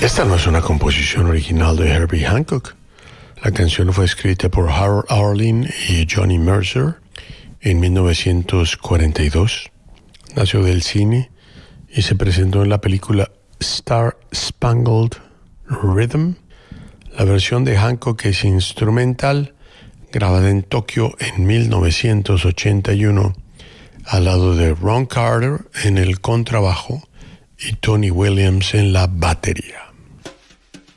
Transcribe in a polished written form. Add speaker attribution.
Speaker 1: Esta no es una composición original de Herbie Hancock. La canción fue escrita por Harold Arlen y Johnny Mercer en 1942. Nació del cine y se presentó en la película Star Spangled Rhythm. La versión de Hancock es instrumental, grabada en Tokio en 1981, al lado de Ron Carter en el contrabajo y Tony Williams en la batería.